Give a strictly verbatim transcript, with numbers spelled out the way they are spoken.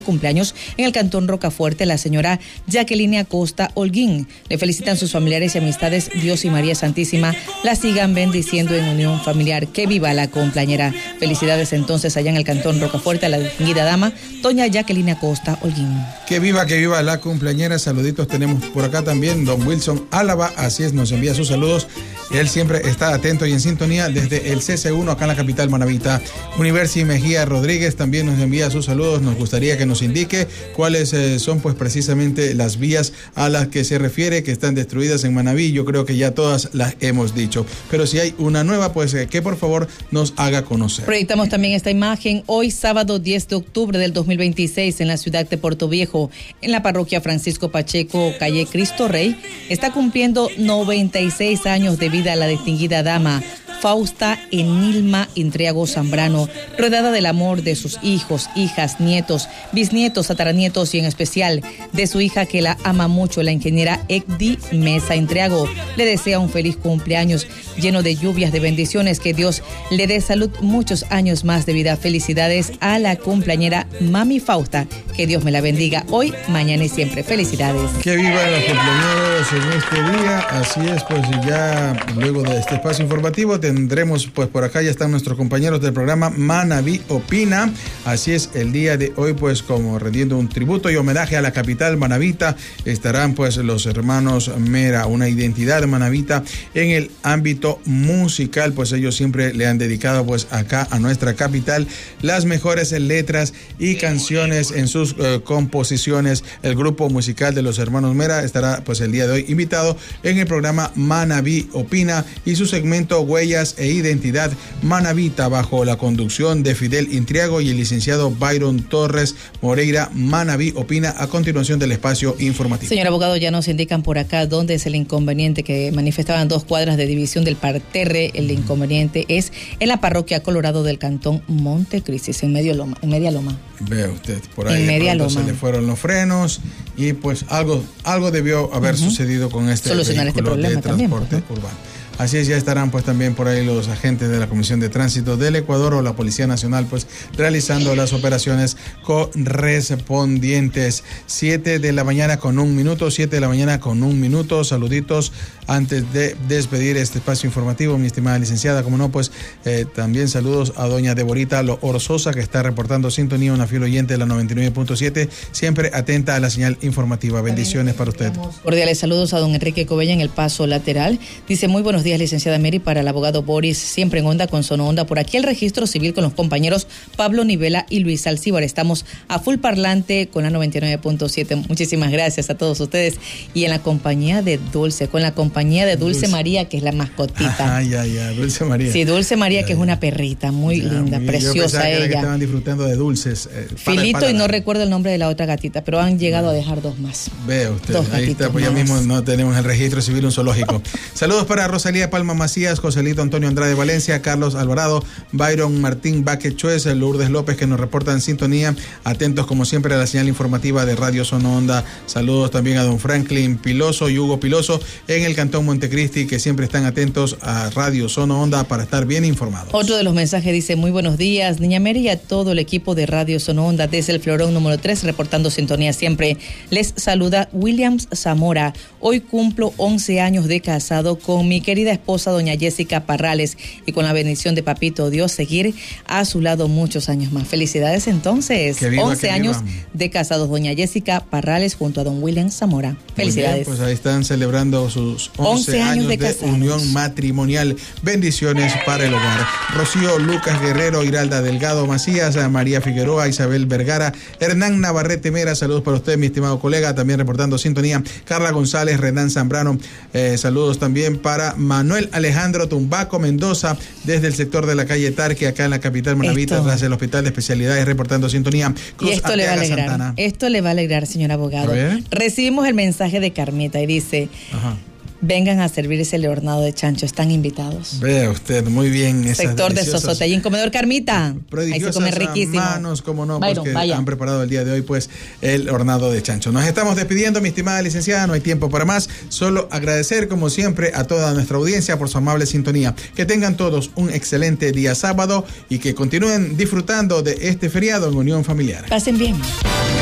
Cumpleaños en el Cantón Rocafuerte, la señora Jacqueline Acosta Holguín. Le felicitan sus familiares y amistades. Dios y María Santísima la sigan bendiciendo en unión familiar. Que viva la cumpleañera. Felicidades entonces allá en el Cantón Rocafuerte a la distinguida dama, doña Jacqueline Acosta Holguín. Que viva, que viva la cumpleañera. Saluditos tenemos por acá también. Don Wilson Álava, así es, nos envía sus saludos. Él siempre está atento y en sintonía desde el C C uno acá en la capital manabita. Universi Mejía Rodríguez también nos envía sus saludos. Nos gustaría que nos indique cuáles eh, son pues precisamente las vías a las que se refiere que están destruidas en Manabí. Yo creo que ya todas las hemos dicho, pero si hay una nueva, pues eh, que por favor nos haga conocer. Proyectamos también esta imagen hoy sábado diez de octubre del dos mil veintiséis en la ciudad de Puerto Viejo, en la parroquia Francisco Pacheco, calle Cristo Rey. Está cumpliendo noventa y seis años de vida la distinguida dama Fausta Enilma Intriago Zambrano, rodeada del amor de sus hijos, hijas, nietos, bisnietos, tataranietos y en especial de su hija que la ama mucho, la ingeniera Egdi Mesa Intriago. Le desea un feliz cumpleaños lleno de lluvias, de bendiciones, que Dios le dé salud, muchos años más de vida. Felicidades a la cumpleañera Mami Fausta, que Dios me la bendiga hoy, mañana y siempre. Felicidades. Que vivan los cumpleaños en este día. Así es, pues ya luego de este espacio informativo tendremos, pues por acá ya están nuestros compañeros del programa Manabí Opina. Así es, el día de hoy pues como rendiendo un tributo y homenaje a la capital manabita estarán pues los hermanos Mera, una identidad manabita en el ámbito musical, pues ellos siempre le han dedicado pues acá a nuestra capital las mejores letras y canciones en sus eh, composiciones. El grupo musical de los hermanos Mera estará pues el día de hoy invitado en el programa Manabí Opina y su segmento Huellas e Identidad Manabita bajo la conducción de Fidel Intriago y el licenciado Byron Torres Moreira. Manabí Opina a continuación del espacio informativo. Señor abogado, ya nos indican por acá dónde es el inconveniente, que manifestaban dos cuadras de división del parterre. El inconveniente es en la parroquia Colorado del Cantón Montecristi, en medio loma, en media loma. Ve usted, por ahí en media loma. Se le fueron los frenos y pues algo, algo debió haber uh-huh. sucedido con este Solucionar vehículo este problema de transporte también, uh-huh. urbano. Así es, ya estarán pues también por ahí los agentes de la Comisión de Tránsito del Ecuador o la Policía Nacional pues realizando las operaciones correspondientes. Siete de la mañana con un minuto, siete de la mañana con un minuto. Saluditos antes de despedir este espacio informativo, mi estimada licenciada. Como no, pues eh, también saludos a doña Deborita Lo Orzosa, que está reportando sintonía, una fiel oyente de la noventa y nueve punto siete, siempre atenta a la señal informativa. Bendiciones para usted. Cordiales saludos a don Enrique Covella en el paso lateral. Dice, muy buenos días, licenciada Mary, para el abogado Boris, siempre en onda con Sono Onda. Por aquí el registro civil con los compañeros Pablo Nivela y Luis Alcíbar. Estamos a full parlante con la noventa y nueve punto siete. Muchísimas gracias a todos ustedes. Y en la compañía de Dulce, con la compañía de Dulce, Dulce. María, que es la mascotita. Ah, ya, ya, Dulce María. Sí, Dulce María, ya, que ya. es una perrita muy ya, linda, muy preciosa ella. Que estaban disfrutando de dulces. Eh, Filito para, para y no recuerdo el nombre de la otra gatita, pero han llegado a dejar dos más. Ve usted, dos ahí está, pues ya mismo no tenemos el registro civil, un zoológico. Saludos para Rosalía Palma Macías, Joselito Antonio Andrade Valencia, Carlos Alvarado, Byron Martín Baque Chuez, Lourdes López, que nos reportan en sintonía, atentos como siempre a la señal informativa de Radio Sono Onda. Saludos también a don Franklin Piloso y Hugo Piloso en el Cantón Montecristi, que siempre están atentos a Radio Sono Onda para estar bien informados. Otro de los mensajes dice, muy buenos días, Niña Mary, y a todo el equipo de Radio Sono Onda desde el Florón número tres, reportando sintonía siempre. Les saluda Williams Zamora. Hoy cumplo once años de casado con mi querida esposa doña Jessica Parrales y con la bendición de Papito Dios seguir a su lado muchos años más. Felicidades entonces. Que viva, once que años viva. De casados, doña Jessica Parrales junto a don William Zamora. Felicidades. Bien, pues ahí están celebrando sus once, once años, años de, de unión matrimonial. Bendiciones para el hogar. Rocío Lucas Guerrero, Iralda Delgado Macías, María Figueroa, Isabel Vergara, Hernán Navarrete Mera, saludos para usted, mi estimado colega, también reportando sintonía. Carla González, Renan Zambrano, eh, saludos también para Manuel Alejandro Tumbaco Mendoza, desde el sector de la calle Tarque, acá en la capital manabita, tras el Hospital de Especialidades, reportando sintonía. Cruz y esto Arteaga, le va a alegrar, Santana. Esto le va a alegrar, señor abogado. Recibimos el mensaje de Carmeta y dice, ajá. vengan a servirse el hornado de chancho, están invitados. Vea usted, muy bien. Esas sector de Sosotellín, comedor Carmita. Ahí se come riquísimo. Manos, como no, Byron, pues que vaya. han preparado el día de hoy, pues, el hornado de chancho. Nos estamos despidiendo, mi estimada licenciada, no hay tiempo para más. Solo agradecer, como siempre, a toda nuestra audiencia por su amable sintonía. Que tengan todos un excelente día sábado y que continúen disfrutando de este feriado en unión familiar. Pasen bien.